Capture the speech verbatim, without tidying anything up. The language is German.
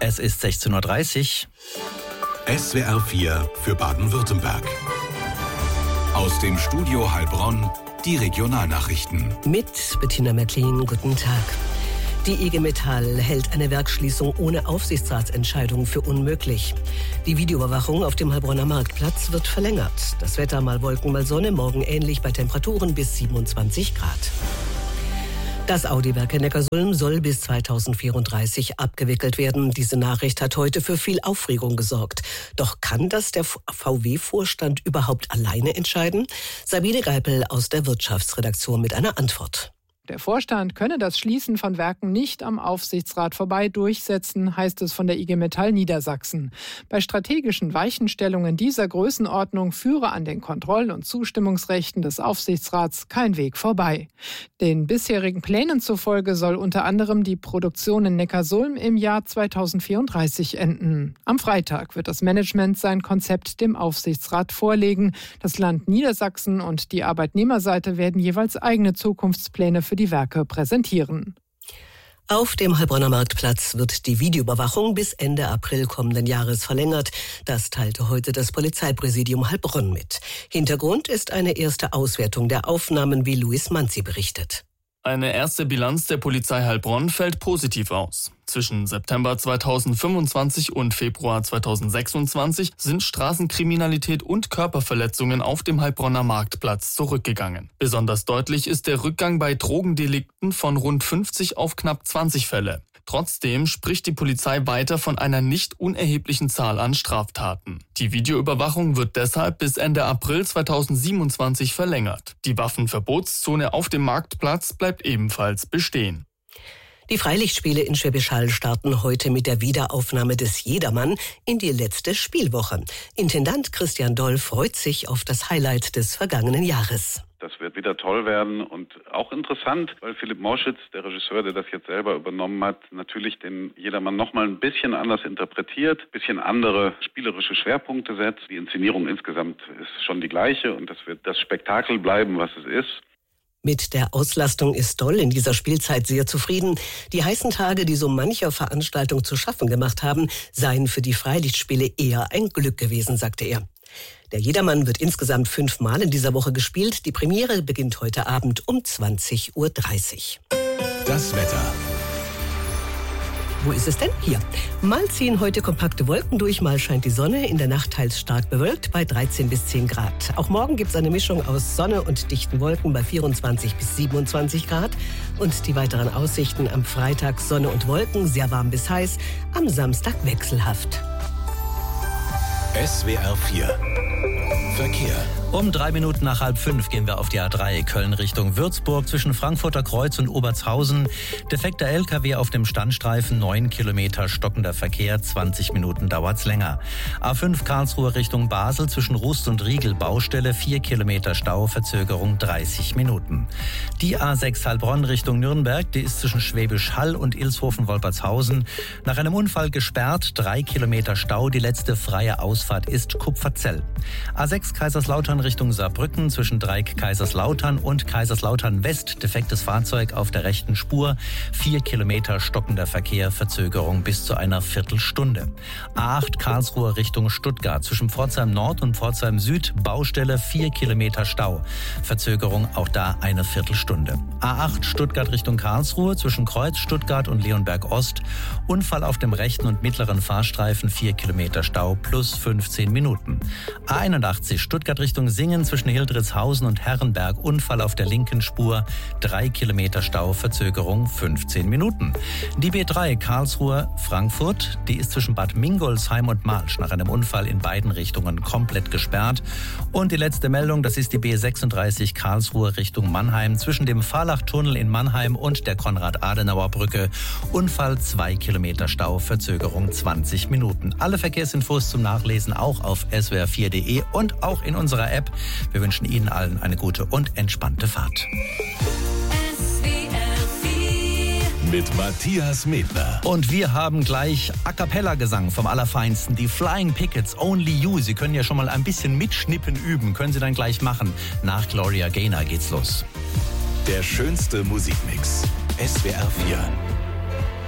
Es ist sechzehn Uhr dreißig. S W R vier für Baden-Württemberg. Aus dem Studio Heilbronn die Regionalnachrichten. Mit Bettina Merklin, guten Tag. Die I G Metall hält eine Werksschließung ohne Aufsichtsratsentscheidung für unmöglich. Die Videoüberwachung auf dem Heilbronner Marktplatz wird verlängert. Das Wetter mal Wolken, mal Sonne, morgen ähnlich bei Temperaturen bis siebenundzwanzig Grad. Das Audi-Werk in Neckarsulm soll bis zweitausendvierunddreißig abgewickelt werden. Diese Nachricht hat heute für viel Aufregung gesorgt. Doch kann das der V W-Vorstand überhaupt alleine entscheiden? Sabine Geipel aus der Wirtschaftsredaktion mit einer Antwort. Der Vorstand könne das Schließen von Werken nicht am Aufsichtsrat vorbei durchsetzen, heißt es von der I G Metall Niedersachsen. Bei strategischen Weichenstellungen dieser Größenordnung führe an den Kontroll- und Zustimmungsrechten des Aufsichtsrats kein Weg vorbei. Den bisherigen Plänen zufolge soll unter anderem die Produktion in Neckarsulm im Jahr zweitausendvierunddreißig enden. Am Freitag wird das Management sein Konzept dem Aufsichtsrat vorlegen. Das Land Niedersachsen und die Arbeitnehmerseite werden jeweils eigene Zukunftspläne für die Werke präsentieren. Auf dem Heilbronner Marktplatz wird die Videoüberwachung bis Ende April kommenden Jahres verlängert. Das teilte heute das Polizeipräsidium Heilbronn mit. Hintergrund ist eine erste Auswertung der Aufnahmen, wie Luis Manzi berichtet. Eine erste Bilanz der Polizei Heilbronn fällt positiv aus. Zwischen September zweitausendfünfundzwanzig und Februar zweitausendsechsundzwanzig sind Straßenkriminalität und Körperverletzungen auf dem Heilbronner Marktplatz zurückgegangen. Besonders deutlich ist der Rückgang bei Drogendelikten von rund fünfzig auf knapp zwanzig Fälle. Trotzdem spricht die Polizei weiter von einer nicht unerheblichen Zahl an Straftaten. Die Videoüberwachung wird deshalb bis Ende April zweitausendsiebenundzwanzig verlängert. Die Waffenverbotszone auf dem Marktplatz bleibt ebenfalls bestehen. Die Freilichtspiele in Schwäbisch Hall starten heute mit der Wiederaufnahme des Jedermann in die letzte Spielwoche. Intendant Christian Doll freut sich auf das Highlight des vergangenen Jahres. Das wird wieder toll werden und auch interessant, weil Philipp Morschitz, der Regisseur, der das jetzt selber übernommen hat, natürlich den Jedermann nochmal ein bisschen anders interpretiert, ein bisschen andere spielerische Schwerpunkte setzt. Die Inszenierung insgesamt ist schon die gleiche und das wird das Spektakel bleiben, was es ist. Mit der Auslastung ist Doll in dieser Spielzeit sehr zufrieden. Die heißen Tage, die so mancher Veranstaltung zu schaffen gemacht haben, seien für die Freilichtspiele eher ein Glück gewesen, sagte er. Der Jedermann wird insgesamt fünfmal in dieser Woche gespielt. Die Premiere beginnt heute Abend um zwanzig Uhr dreißig. Das Wetter. Wo ist es denn? Hier. Mal ziehen heute kompakte Wolken durch, mal scheint die Sonne. In der Nacht teils stark bewölkt bei dreizehn bis zehn Grad. Auch morgen gibt es eine Mischung aus Sonne und dichten Wolken bei vierundzwanzig bis siebenundzwanzig Grad. Und die weiteren Aussichten: am Freitag Sonne und Wolken, sehr warm bis heiß. Am Samstag wechselhaft. S W R vier Verkehr. Um drei Minuten nach halb fünf gehen wir auf die A drei Köln Richtung Würzburg zwischen Frankfurter Kreuz und Obertshausen. Defekter L K W auf dem Standstreifen, neun Kilometer stockender Verkehr, zwanzig Minuten dauert's länger. A fünf Karlsruhe Richtung Basel zwischen Rust und Riegel Baustelle, vier Kilometer Stau, Verzögerung dreißig Minuten. Die A sechs Heilbronn Richtung Nürnberg, die ist zwischen Schwäbisch Hall und Ilshofen-Wolpertshausen nach einem Unfall gesperrt, drei Kilometer Stau, die letzte freie Ausfahrt ist Kupferzell. A sechs Kaiserslautern Richtung Saarbrücken zwischen Dreieck Kaiserslautern und Kaiserslautern West, defektes Fahrzeug auf der rechten Spur, vier Kilometer stockender Verkehr, Verzögerung bis zu einer Viertelstunde. A acht Karlsruhe Richtung Stuttgart zwischen Pforzheim Nord und Pforzheim Süd, Baustelle, vier Kilometer Stau, Verzögerung auch da eine Viertelstunde. A acht Stuttgart Richtung Karlsruhe zwischen Kreuz Stuttgart und Leonberg Ost, Unfall auf dem rechten und mittleren Fahrstreifen, vier Kilometer Stau plus fünfzehn Minuten. A einundachtzig Stuttgart Richtung Singen zwischen Hildritzhausen und Herrenberg, Unfall auf der linken Spur, drei Kilometer Stau, Verzögerung fünfzehn Minuten. Die B drei Karlsruhe Frankfurt, die ist zwischen Bad Mingolsheim und Marsch nach einem Unfall in beiden Richtungen komplett gesperrt. Und die letzte Meldung, das ist die B sechsunddreißig Karlsruhe Richtung Mannheim zwischen dem Fahrlachtunnel in Mannheim und der Konrad-Adenauer-Brücke. Unfall, zwei Kilometer Stau, Verzögerung zwanzig Minuten. Alle Verkehrsinfos zum Nachlesen auch auf S W R vier punkt de und auch in unserer App. Wir wünschen Ihnen allen eine gute und entspannte Fahrt. Mit Matthias Medler. Und wir haben gleich A-Cappella-Gesang vom Allerfeinsten, die Flying Pickets, Only You. Sie können ja schon mal ein bisschen mitschnippen üben, können Sie dann gleich machen. Nach Gloria Gaynor geht's los. Der schönste Musikmix. S W R vier.